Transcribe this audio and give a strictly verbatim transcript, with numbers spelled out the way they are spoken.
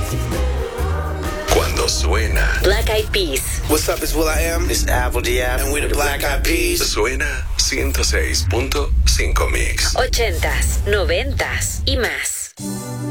Cuando suena Black Eyed Peas. What's up, it's Will I Am. It's Apple Diab. And we're the Black Eyed Peas. Suena ciento seis punto cinco Mix. Ochentas, noventas y más.